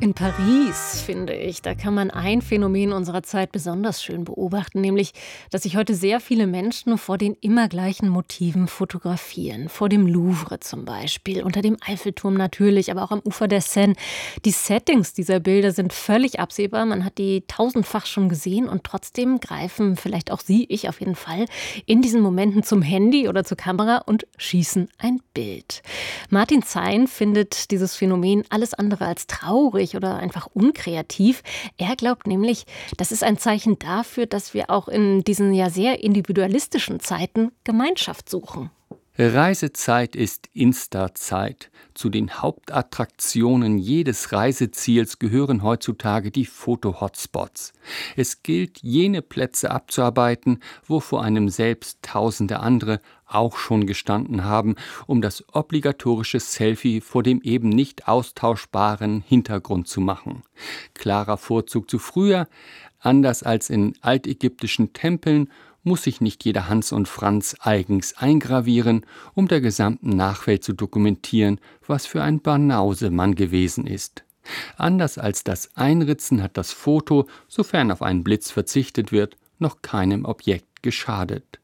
In Paris, finde ich, da kann man ein Phänomen unserer Zeit besonders schön beobachten, nämlich, dass sich heute sehr viele Menschen vor den immer gleichen Motiven fotografieren. Vor dem Louvre zum Beispiel, unter dem Eiffelturm natürlich, aber auch am Ufer der Seine. Die Settings dieser Bilder sind völlig absehbar, man hat die tausendfach schon gesehen und trotzdem greifen vielleicht auch Sie, ich auf jeden Fall, in diesen Momenten zum Handy oder zur Kamera und schießen ein Bild. Martin Zein findet dieses Phänomen alles andere als traurig oder einfach unkreativ. Er glaubt nämlich, das ist ein Zeichen dafür, dass wir auch in diesen ja sehr individualistischen Zeiten Gemeinschaft suchen. Reisezeit ist Insta-Zeit. Zu den Hauptattraktionen jedes Reiseziels gehören heutzutage die Foto-Hotspots. Es gilt, jene Plätze abzuarbeiten, wo vor einem selbst tausende andere auch schon gestanden haben, um das obligatorische Selfie vor dem eben nicht austauschbaren Hintergrund zu machen. Klarer Vorzug zu früher: anders als in altägyptischen Tempeln muss sich nicht jeder Hans und Franz eigens eingravieren, um der gesamten Nachwelt zu dokumentieren, was für ein Banause man gewesen ist. Anders als das Einritzen hat das Foto, sofern auf einen Blitz verzichtet wird, noch keinem Objekt geschadet.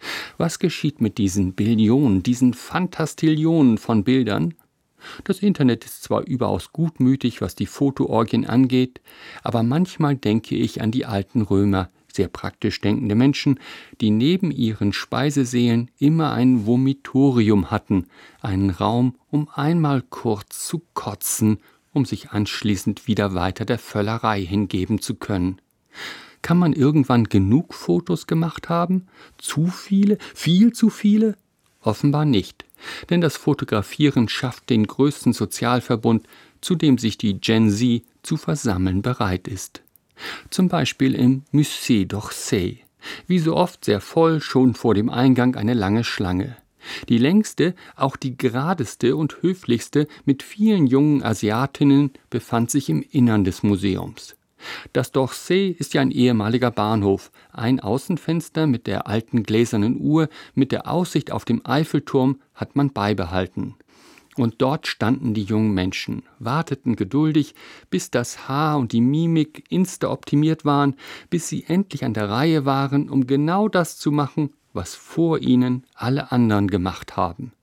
Was geschieht mit diesen Billionen, diesen Fantastillionen von Bildern? Das Internet ist zwar überaus gutmütig, was die Fotoorgien angeht, aber manchmal denke ich an die alten Römer, sehr praktisch denkende Menschen, die neben ihren Speisesälen immer ein Vomitorium hatten, einen Raum, um einmal kurz zu kotzen, um sich anschließend wieder weiter der Völlerei hingeben zu können. Kann man irgendwann genug Fotos gemacht haben? Zu viele? Viel zu viele? Offenbar nicht, denn das Fotografieren schafft den größten Sozialverbund, zu dem sich die Gen Z zu versammeln bereit ist. Zum Beispiel im Musée d'Orsay. Wie so oft sehr voll, schon vor dem Eingang eine lange Schlange. Die längste, auch die geradeste und höflichste mit vielen jungen Asiatinnen befand sich im Innern des Museums. Das d'Orsay ist ja ein ehemaliger Bahnhof. Ein Außenfenster mit der alten gläsernen Uhr, mit der Aussicht auf den Eiffelturm hat man beibehalten. Und dort standen die jungen Menschen, warteten geduldig, bis das Haar und die Mimik insta-optimiert waren, bis sie endlich an der Reihe waren, um genau das zu machen, was vor ihnen alle anderen gemacht haben.